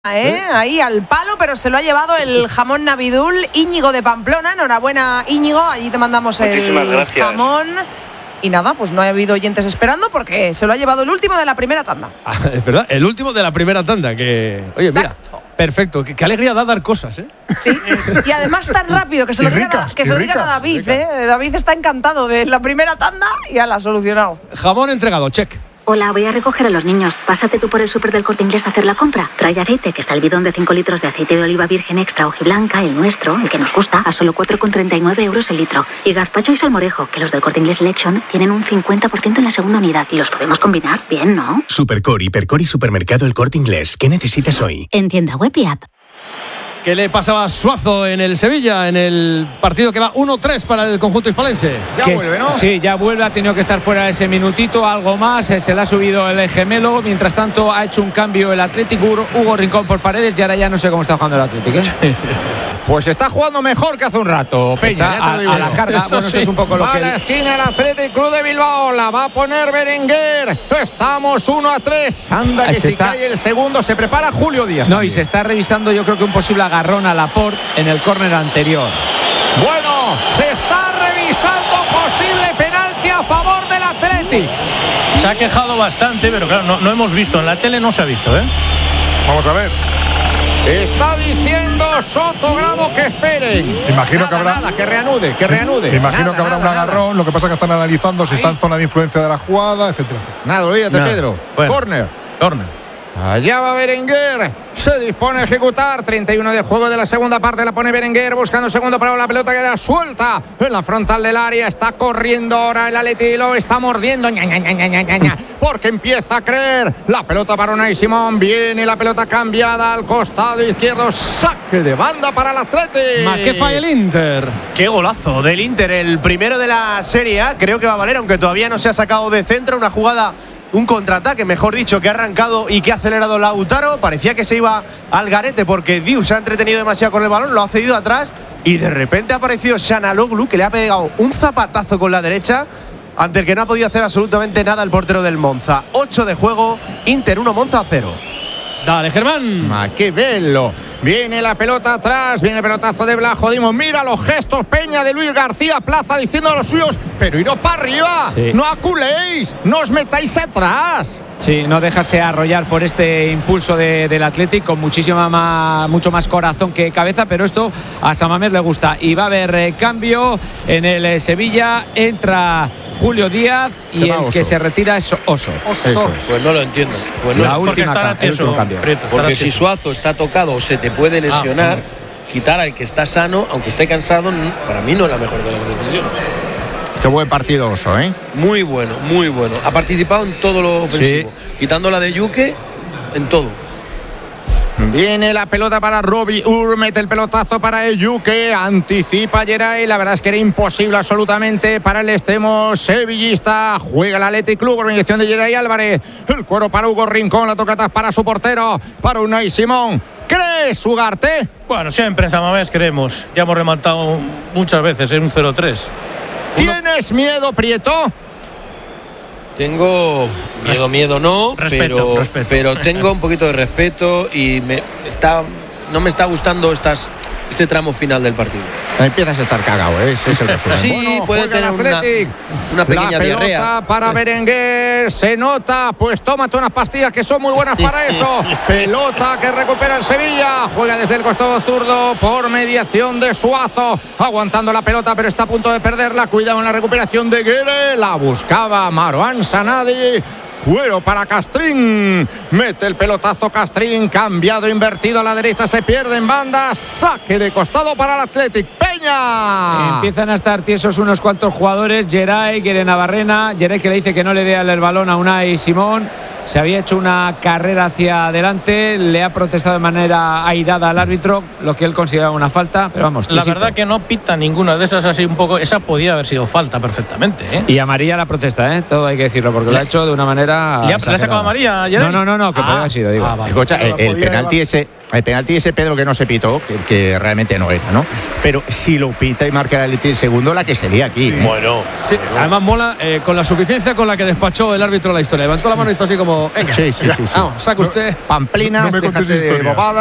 Ahí al palo, pero se lo ha llevado el jamón Navidul, Íñigo de Pamplona. Enhorabuena, Íñigo, allí te mandamos el jamón. Y nada, pues no ha habido oyentes esperando porque se lo ha llevado el último de la primera tanda. Es verdad, el último de la primera tanda. Que, oye, exacto. Mira, perfecto. Qué alegría da dar cosas, ¿eh? Sí, y además tan rápido que se lo digan a David, David está encantado de la primera tanda y ya la ha solucionado. Jamón entregado, check. Hola, voy a recoger a los niños. Pásate tú por el súper del Corte Inglés a hacer la compra. Trae aceite, que está el bidón de 5 litros de aceite de oliva virgen extra hojiblanca, el nuestro, el que nos gusta, a solo 4,39 € el litro. Y gazpacho y salmorejo, que los del Corte Inglés Selection tienen un 50% en la segunda unidad y los podemos combinar bien, ¿no? Supercore, Hipercore y Supermercado El Corte Inglés. ¿Qué necesitas hoy? En tienda web y app. ¿Qué le pasaba a Suazo en el Sevilla, en el partido que va 1-3 para el conjunto hispalense? Ya vuelve, ¿no? Sí, ya vuelve, ha tenido que estar fuera ese minutito, algo más, se le ha subido el gemelo. Mientras tanto ha hecho un cambio el Atlético, Hugo Rincón por Paredes, y ahora ya no sé cómo está jugando el Atlético, ¿eh? Pues está jugando mejor que hace un rato, Peña. Está a la carga, bueno, esto es un poco lo va que... a la esquina el Athletic Club de Bilbao, la va a poner Berenguer. Estamos 1-3. Anda que si cae el segundo, se prepara Julio Díaz. No, y se está revisando, yo creo que un posible agarrón a Laporte en el córner anterior. Bueno, se está revisando posible penalti a favor del Athletic. Se ha quejado bastante, pero claro, no hemos visto. En la tele no se ha visto, ¿eh? Vamos a ver. Está diciendo Sotogrado que esperen. Imagino que habrá. Que reanude. Me imagino que habrá un agarrón. Lo que pasa es que están analizando si está en zona de influencia de la jugada, etcétera. Nada, olvídate, Pedro. Bueno. Corner. Allá va Berenguer, se dispone a ejecutar. 31 de juego de la segunda parte, la pone Berenguer buscando segundo para la pelota, queda suelta en la frontal del área. Está corriendo ahora el Atleti, lo está mordiendo porque empieza a creer. La pelota para Unai Simón, viene la pelota cambiada al costado izquierdo, saque de banda para el Atleti. ¿Qué falla el Inter? Qué golazo del Inter, el primero de la Serie A. Creo que va a valer, aunque todavía no se ha sacado de centro. Una jugada, un contraataque, mejor dicho, que ha arrancado y que ha acelerado Lautaro. Parecía que se iba al garete porque Diu se ha entretenido demasiado con el balón, lo ha cedido atrás y de repente ha aparecido Şanaloglu, que le ha pegado un zapatazo con la derecha ante el que no ha podido hacer absolutamente nada el portero del Monza. 8 de juego, Inter 1, Monza 0. Dale, Germán. ¡Qué bello! Viene la pelota atrás, viene el pelotazo de Blajo. Dimos, mira los gestos, Peña, de Luis García Plaza diciendo a los suyos, pero iros para arriba, sí. No aculéis, no os metáis atrás. Sí, no dejarse arrollar por este impulso del Athletic con mucho más corazón que cabeza, pero esto a San Mamés le gusta. Y va a haber cambio en el Sevilla, entra Julio Díaz y el que se retira es Oso. Pues no lo entiendo. Pues no, la última cambio. Porque si Suazo está tocado o se te puede lesionar, quitar al que está sano, aunque esté cansado, para mí no es la mejor de las decisiones. Qué buen partido Oso, ¿eh? Muy bueno. Ha participado en todo lo ofensivo. Sí. Quitando la de Yuke, en todo. Viene la pelota para Robbie Ur, mete el pelotazo para el Yuke, anticipa Geray. La verdad es que era imposible absolutamente para el extremo sevillista. Juega el Athletic Club, organización de Geray Álvarez. El cuero para Hugo Rincón, la toca atrás para su portero, para Unai Simón. ¿Crees, Ugarte? Bueno, siempre en San Mamés creemos. Ya hemos remontado muchas veces en un 0-3. ¿Tienes miedo, Prieto? Tengo miedo no, respeto. Pero tengo un poquito de respeto y no me está gustando este tramo final del partido. Empiezas a estar cagado, ese es el resumen. Sí, bueno, puede tener una pequeña diarrea. La pelota para Berenguer, se nota, pues tómate unas pastillas que son muy buenas para eso. Pelota que recupera el Sevilla, juega desde el costado zurdo por mediación de Suazo, aguantando la pelota pero está a punto de perderla. Cuidado en la recuperación de Guerre, la buscaba Marouane Sanadi. Cuero para Castrín, mete el pelotazo Castrín, cambiado, invertido a la derecha, se pierde en banda, saque de costado para el Athletic. Peña. Empiezan a estar tiesos unos cuantos jugadores, Geray, Guere Navarrena, Geray que le dice que no le dé el balón a Unai Simón. Se había hecho una carrera hacia adelante, le ha protestado de manera airada al árbitro, lo que él consideraba una falta, pero vamos. La verdad que no pita ninguna de esas así un poco, esa podía haber sido falta perfectamente, ¿eh? Y amarilla la protesta, todo hay que decirlo, porque lo ha hecho de una manera. ¿Le ha sacado amarilla ayer? No, que podía haber sido, digo. Escucha, el penalti ese El penalti ese, Pedro, que no se pitó, que realmente no era, ¿no? Pero si lo pita y marca el Athletic segundo, la que sería aquí. Bueno. Sí, además mola con la suficiencia con la que despachó el árbitro la historia. Levantó la mano y hizo así como. Venga, Sí. vamos, saca usted. Pamplinas, no me contes déjate de historia. bobada.